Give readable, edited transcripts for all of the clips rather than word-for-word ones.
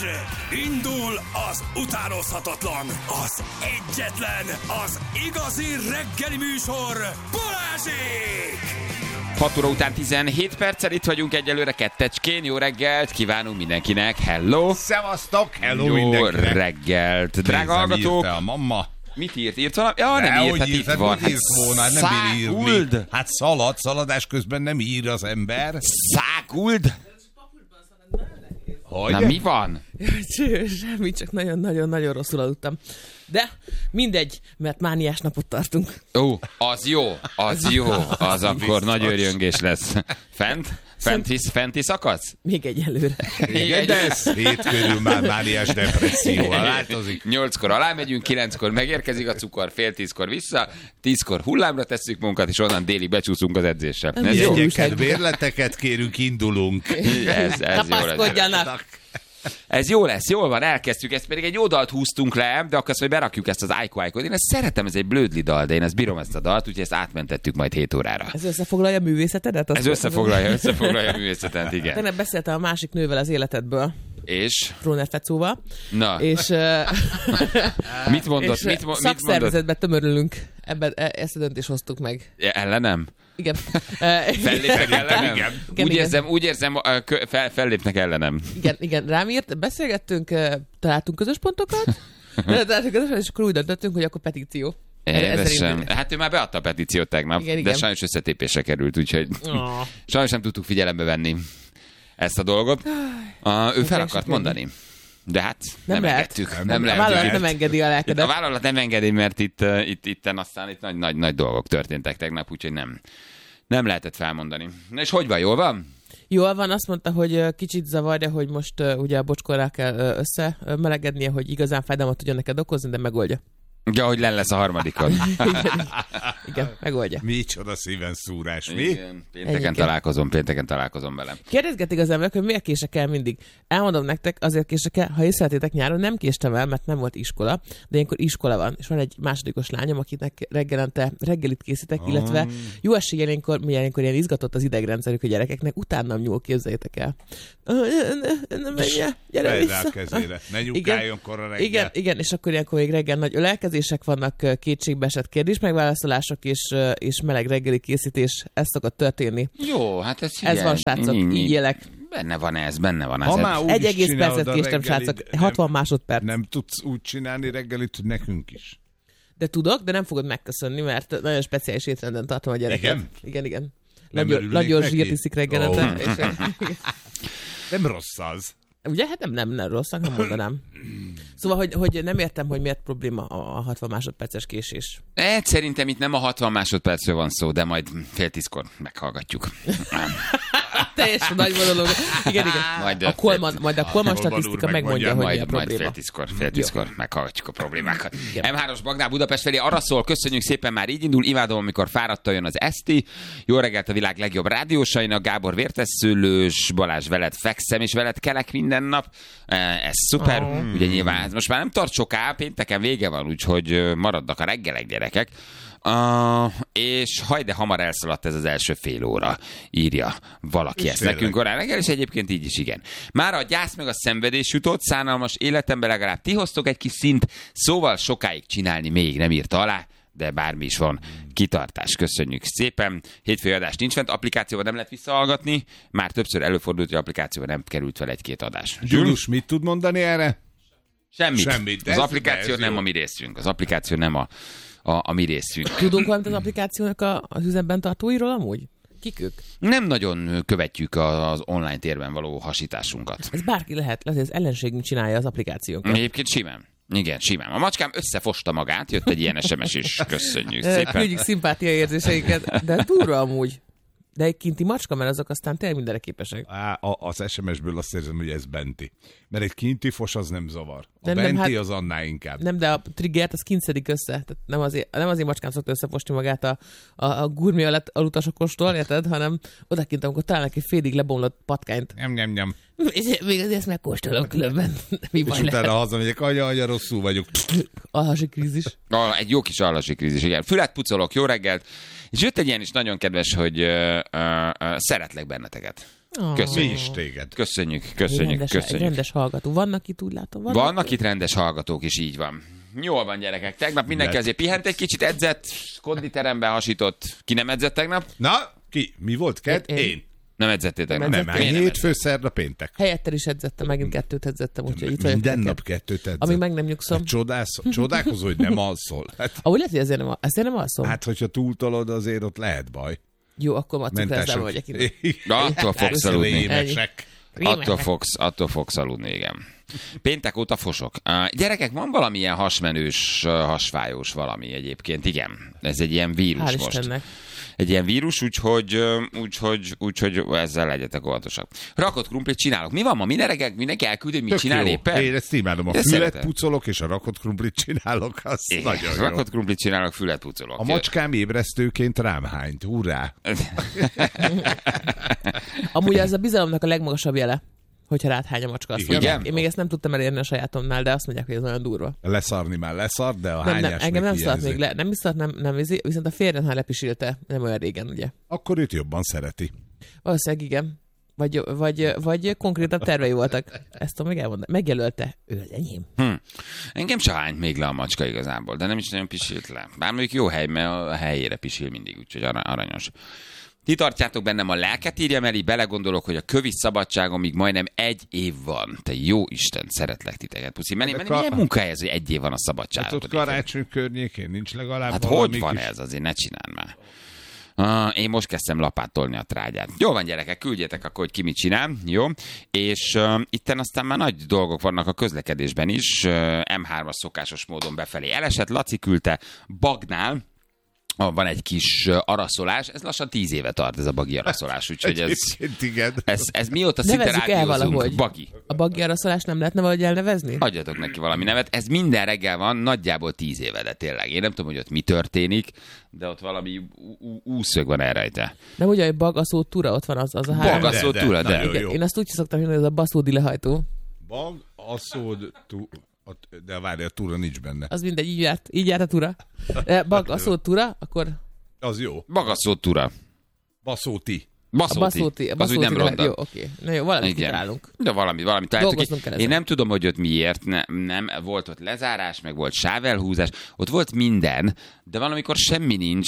Indul az utánozhatatlan, az egyetlen, az igazi reggeli műsor, Balázsék! 6 óra után 17 perccel itt vagyunk egyelőre kettecskén. Jó reggelt kívánunk mindenkinek. Hello! Szevasztok! Hello Jó mindenkinek! reggelt! Drága hallgatók! A mamma. Mit írt? Írt valami? Ja, nem írt, hát itt van. Mit írt volna? Nem bír írni. Hát szaladás közben nem ír az ember. Száguld? Hogy? Na mi van? Semmi, csak nagyon-nagyon rosszul aludtam. De mindegy, mert mániás napot tartunk. Ó, az jó, az akkor nagy őrjöngés lesz. Fenti szakasz? Még egyelőre. Igen, de ez 7 körül már mániás depresszióval változik. 8-kor alámegyünk, 9-kor megérkezik a cukor, fél 10-kor vissza, 10-kor hullámra tesszük munkat, és onnan délig becsúszunk az edzésre. Ez jó? Jegyeket, bérleteket kérünk, indulunk. Ez jó lesz. Ez jó lesz, jól van, elkezdtük, ezt pedig egy jó dalt húztunk le, de akkor azt, hogy berakjuk ezt az Aiko-Aikot. Én ezt szeretem, ez egy blödli dal, de én ezt bírom ezt a dalt, úgyhogy ezt átmentettük majd 7 órára. Ez összefoglalja a művészetedet? Ez összefoglalja a művészetet, igen. Tegnap beszéltem a másik nővel az életedből. És? Tróner Fecóval. Na. És, mit mondott? És szakszervezetben tömörülünk. Ezt a döntést hoztuk meg. Ellenem? Igen. Fellépnek ellenem? Igen. Úgy érzem, fellépnek ellenem. Igen, rám írt, beszélgettünk, találtunk közös pontokat, és akkor úgy döntöttünk, hogy akkor petíció. Hát ő már beadta a petíciót tegnap, igen. De sajnos összetépésre került, úgyhogy sajnos nem tudtuk figyelembe venni ezt a dolgot. Ő fel akart mondani. De hát nem engedtük. Nem lehet. A vállalat nem engedi a lelkedet. A vállalat nem engedi, mert itt nagy dolgok történtek tegnap, úgyhogy nem lehetett felmondani. Na és hogy van, jól van? Jól van, azt mondta, hogy kicsit zavarja, hogy most ugye a bocskorral kell összemelegednie, hogy igazán fájdalmat tudjon neked okozni, de megoldja. Ja, hogy len lesz a harmadikon. Igen, megoldja. Micsoda szíven szúrás, mi? Igen, pénteken találkozom vele. Kérdezgetik az emberek, hogy miért kések el mindig. Elmondom nektek, azért kések el, ha észrevettétek, nyáron nem késtem el, mert nem volt iskola, de ilyenkor iskola van, és van egy másodikos lányom, akinek reggelit készítek, illetve jó eséllyel ilyenkor ilyen izgatott az idegrendszerük a gyerekeknek, utánam nyúl, képzeljétek el. Nem menje, gyere vissza. Kezére. Ne nyugáljon korra reggel. Igen, és akkor ilyenkor még reggel nagy ölelkezések vannak, kétségbeesett kérdésmegválaszolások és meleg reggeli készítés, ez szokott történni. Jó, hát ez van, srácok, így élek. Benne van ez. 1,5 percet késtem, srácok, 60 másodperc. Nem tudsz úgy csinálni reggelit, hogy nekünk is. De tudok, de nem fogod megköszönni, mert nagyon speciális étrenden tartom a gyereket. Igen. Nagyon zsírt iszik reggelente. Nem rossz az. Ugye? Hát nem rosszak, nem mondanám. Szóval, hogy nem értem, hogy miért probléma a 60 másodperces késés. Szerintem itt nem a 60 másodpercről van szó, de majd fél 10-kor meghallgatjuk. Teljesen nagy monológ. Igen. Majd a Kolman statisztika megmondja, hogy mi a probléma. Fél 10-kor meghallgatjuk a problémákat. M3-os Bagdál Budapest felé arra szól, köszönjük szépen, már így indul. Imádom, amikor fáradtan jön az eszti. Jó reggelt a világ legjobb rádiósainak. Gábor vértesszőlős, Balázs veled fekszem, és veled kelek minden nap. Ez szuper. Ugye nyilván most már nem tart soká, pénteken vége van, úgyhogy maradnak a reggelek, gyerekek. És hajde hamar elszaladt ez az első fél óra, írja valaki ezt nekünk korán reggel, és egyébként így is igen. Már a gyász meg a szenvedés jutott, szánalmas életemben legalább ti hoztok egy kis szint, szóval sokáig csinálni még nem írta alá, de bármi is van, kitartás. Köszönjük szépen. Hétfői adás nincs fent, applikációban nem lehet visszahallgatni, már többször előfordult, hogy applikációban nem került fel egy-két adás. Gyulus, mit tud mondani erre? Semmit. Az applikáció nem a mi részünk. Az applikáció nem a mi részünk. Tudunk valamit az applikációnak az üzemben tartóiról amúgy? Kik ők? Nem nagyon követjük az online térben való hasításunkat. Ez bárki lehet, hogy az ellenségünk csinálja az applikációnkat. Egyébként simán. Igen, simán. A macskám összefosta magát, jött egy ilyen SMS is. Köszönjük szépen. Küldjük szimpátia érzéseinket, de durva amúgy. De egy kinti macska, mert azok aztán tényleg mindenre képesek. Az SMS-ből azt érzem, hogy ez benti. Mert egy kinti fos az nem zavar. A benti az annál inkább. Nem, de a triggert az kint szedik össze. Tehát nem azért macskám szokta összefosni magát a gurmé alutasokostól, érted? Hanem odakint, amikor találnak egy félig lebomlott patkányt. Nem. És még azért ezt megkóstolom különben. Mi és utána hazamegyek, anya, rosszul vagyok. Alhasi krízis. Egy jó kis alhasi krízis, igen. Fület pucolok, jó reggelt. És jött egy ilyen is nagyon kedves, hogy szeretlek benneteket. Köszönjük. Mi is téged. Köszönjük. Rendes hallgató. Vannak itt, úgy látom. Vannak itt rendes hallgatók is, így van. Jól van, gyerekek. Tegnap mindenki azért pihent egy kicsit, edzett, konditeremben hasított. Ki nem edzett tegnap? Na, ki? Mi volt? Én. Nem edzettél tegnap? Nem, hétfő, szerda, péntek. Helyettel is edzettem, megint 2 edzettem, úgyhogy itt vagyok. Minden nap 2 edzett. Amíg meg nem nyugszom. Hát csodálkozol, hogy nem alszol. Hát, Ahogy lehet, hogy ezért nem alszom. hát, hogyha túltolod, azért ott lehet baj. Jó, akkor ma cukrászdában vagyok innen. Attól fogsz aludni. Rémesek. Attól fogsz aludni, igen. Péntek óta fosok. Gyerekek, van valamilyen hasmenős, hasfájós valami egyébként, igen. Ez egy ilyen vírus Hál' most. Istennek. Egy ilyen vírus, úgyhogy ezzel legyetek óvatosak. Rakott krumplit csinálok. Mi van ma? Minden reggel mindenki elküld, hogy mit csinál éppen? Én ezt imádom. A fület pucolok és a rakott krumplit csinálok. Az nagyon jó. Rakott krumplit csinálok, fület pucolok. A macskám ébresztőként rám hányt. Hurrá! Amúgy ez a bizalomnak a legmagasabb jele, hogyha rád hány a macska. Azt Igen? én még ezt nem tudtam elérni a sajátomnál, de azt mondják, hogy ez nagyon durva. Leszarni már leszart, de a Nem, hányás engem nem még szart még hiányzik. le. Nem is szart, nem viszont a férjen, ha lepisilte, nem olyan régen, ugye. Akkor őt jobban szereti. Valószínűleg igen. Vagy konkrétabb tervei voltak. Ezt tudom még elmondani. Megjelölte. Ő az enyém. Engem se hányt még le a macska igazából, de nem is nagyon pisilt le. Bár mondjuk jó hely, mert a helyére pisil mindig, úgyhogy aranyos. Ti tartjátok bennem a lelket, írjam el, így belegondolok, hogy a kövi szabadságom még majdnem 1 év van. Te jó Isten, szeretlek titeket, puszi. Mert milyen munka ez, hogy 1 év van a szabadság? Hát ott karácsony környékén nincs legalább Hát valami hogy van kis... ez? Azért ne csináld már. Én most kezdtem lapátolni a trágyát. Jó van, gyerekek, küldjetek akkor, hogy ki mit csinál, jó? És itten aztán már nagy dolgok vannak a közlekedésben is. M3-as szokásos módon befelé elesett. Laci küldte Bagnál. Van egy kis araszolás, ez lassan 10 éve tart ez a bagi araszolás, úgyhogy ez mióta szinte rádiózunk, bagi. A bagi araszolás nem lehetne valahogy elnevezni? Adjatok neki valami nevet, ez minden reggel van, nagyjából 10 éve, de tényleg. Én nem tudom, hogy ott mi történik, de ott valami úszög van elrejte. Nem ugye, hogy bagaszó tura, ott van az a 3. Bagaszó tura, de. Én azt úgy szoktam hinni, hogy ez a baszódi lehajtó. Bagaszód de várj, a túra nincs benne. Az mindegy, így járt a tura. Bagaszó tura, akkor... Az jó. Bagaszó tura. Baszóti. Baszóti. Az úgy nem ronda. Jó, oké. Na jó, valamit kitalálunk. De valami találtuk. Én nem tudom, hogy ott miért nem. Volt ott lezárás, meg volt sávelhúzás. Ott volt minden, de valamikor semmi nincs,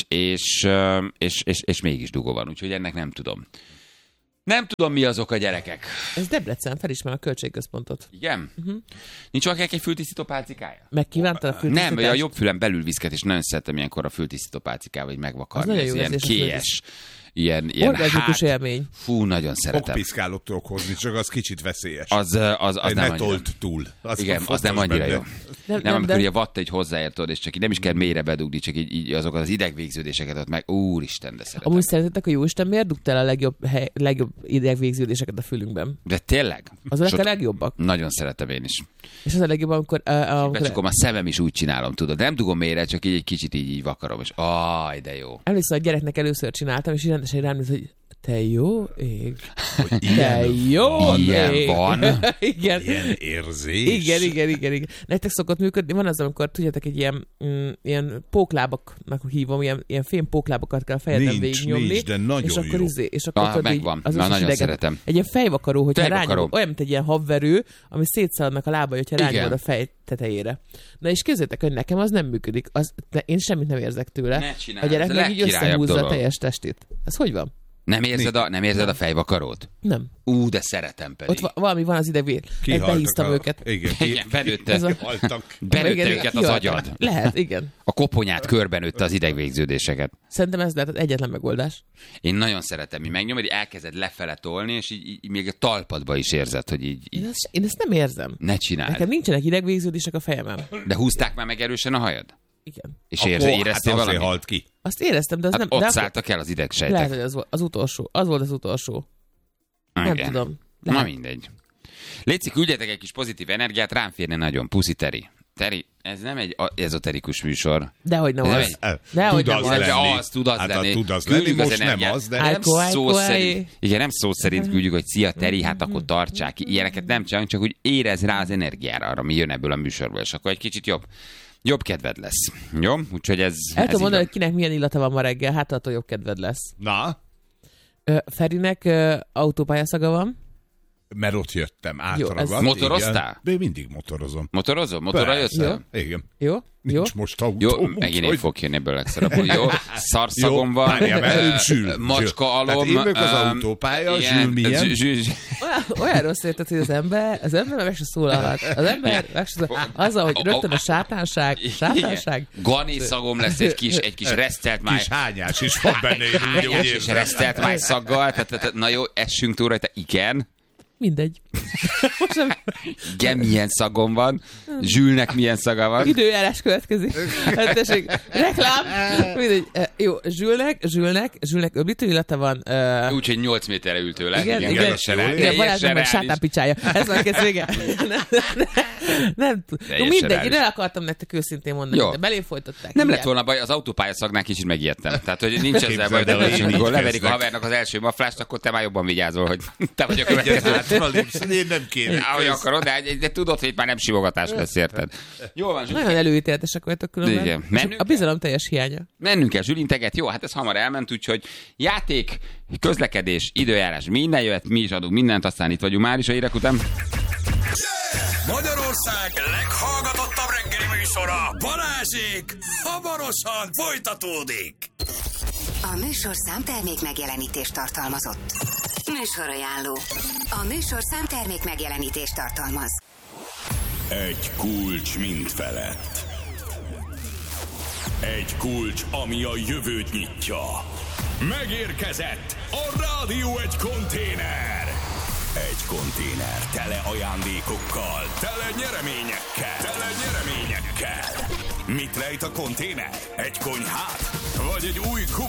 és mégis dugó van. Úgyhogy ennek nem tudom. Nem tudom, mi azok a gyerekek. Ez Debrecen, felismer a költségközpontot. Igen? Nincs valakinek egy fültisztító pálcikája? Megkívánta a fültisztítást? Nem, a jobb fülem belül viszket, és nagyon szeretem ilyenkor a fültisztító pálcikával, hogy megvakarni. Ez ilyen kélyes. Ilyen orgazmikus élmény. Fú, nagyon szeretem. Fogpiszkálót tudok hozni, csak az kicsit veszélyes. Az nem ne tolt túl. Igen, az nem annyira jó. Nem, amikor ugye vatt egy hozzáértod, és csak így nem is kell mélyre bedugni, csak így azokat az idegvégződéseket ott meg. Úristen, de szeretem. Amúgy szerintetek, hogy Jóisten miért dugta el a legjobb idegvégződéseket a fülünkben? De tényleg? Azok a legjobbak. Nagyon szeretem én is. És az a legjobb, amikor... Becsukom a szemem is úgy csinálom, tudod. Nem dugom mélyre, csak így egy kicsit így vakarom, és de jó. Emlékszem, a gyereknek először csináltam, és rendesen rám néz, hogy te jó ég. Te jó ég. Van. Igen. Ilyen érzés. Igen. Nektek szokott működni. Van az, amikor tudjátok, egy ilyen póklábaknak hívom, ilyen fém póklábakat kell a fejedben végignyomni. Nincs, de nagyon és akkor jó. És akkor megvan. Az nagyon idegen. Szeretem. Egy ilyen fejvakaró, hogyha rányomod, olyan, mint egy ilyen habverő, ami szétszaladnak a lábai, hogyha rányomod a fej tetejére. Na és képzeljétek, hogy nekem az nem működik. Én semmit nem érzek tőle. A gyerek meg így összehúzza a teljes testét. Ez hogy van? Nem érzed a fejvakarót? Nem. De szeretem pedig. Ott valami van az idegvér. Behíztam őket. Igen, benőtte őket az agyad. Lehet, igen. A koponyát körbenőtte az idegvégződéseket. Szerintem ez lehet az egyetlen megoldás. Én nagyon szeretem, hogy megnyomod, hogy elkezded lefele tolni, és így még a talpadba is érzed, hogy így... Én ezt nem érzem. Ne csináld. Nekem nincsenek idegvégződések a fejemben. De húzták már meg erősen a hajad? Igen. És éreztél valamit? halt ki. Azt éreztem, de az nem... Ott szálltak el az idegsejtek. Lehet, hogy az utolsó. Az volt az utolsó. Nem tudom. Na mindegy. Léci, küldjetek egy kis pozitív energiát, rám férne nagyon. Puszi Teri. Teri, ez nem egy ezoterikus műsor. Dehogy nem az. Dehogy nem az. Tud az lenni. Tud az lenni, most nem az, de... Nem szó szerint. Igen, nem szó szerint küldjük, hogy szia Teri, hát akkor tartsák ki. Ilyeneket nem csinálunk, csak úgy érez rá az energiára, arra, mi jön ebből a műsorból, és akkor egy kicsit jobb kedved lesz. Jó? Úgyhogy ez... El tudom mondani, hogy kinek milyen illata van ma reggel, hát attól jobb kedved lesz. Na? Ferinek autópályaszaga van. Mert ott jöttem, átragadt. Jó, motoroztál? De mindig motorozom. Motorozom? Motorra jössz el? Igen. Jó? Nincs most autó. Jó, megint én fog jönni ebből legszarabbul. Jó, szarszagom van, macska alom. Tehát én meg az autópálya, Zsül milyen? Olyan rossz érted, hogy az ember meg se szólalhat. Az ember meg se szólalhat. Azzal, hogy rögtön a sátánság. Gani szagom lesz egy kis resztelt máj. Kis hányás is van benne. Hányás és resztelt máj szaggal. Na jó, essünk túl rajta. Igen. Mindegy. Igen, milyen szagom van. Zsülnek milyen szaga van. Időjárás következik. Tessék, reklám. Mindegy. Jó, Zsülnek öblítő illata van. Úgyhogy 8 méterre ül tőle. Igen, Balázsnak meg sátánpicsája. Ez van kész vége. Nem tudom. Mindegy, én el akartam nektek őszintén mondani, de belé folytották. Nem lett volna baj, az autópályaszagnál kicsit megijedtem. Tehát, hogy nincs ezzel baj, de amikor leverik a havernak az első maflást, akkor te már jobban vigyázol, hogy te vagy a következő. Én nem kéne. Ahogy akarod, de tudod, hogy már nem simogatás lesz, érted? Jól van, Zsuli. Nagyon előítéletesek vagytok különben. A bizalom teljes hiánya. Mennünk kell, Zsülinteget. Jó, hát ez hamar elment, úgyhogy játék, közlekedés, időjárás, minden jöhet, mi is adunk mindent, aztán itt vagyunk már is a hírek után. Magyarország leghallgatottabb reggeli műsora, Balázsék, hamarosan folytatódik. A műsorszám termék megjelenítést tartalmazott. Műsorajánló. A műsorszám termék megjelenítést tartalmaz. Egy kulcs mind felett. Egy kulcs, ami a jövőt nyitja. Megérkezett a Rádió egy konténer. Egy konténer tele ajándékokkal, tele nyereményekkel. Mit rejt a konténer? Egy konyhát? Vagy egy új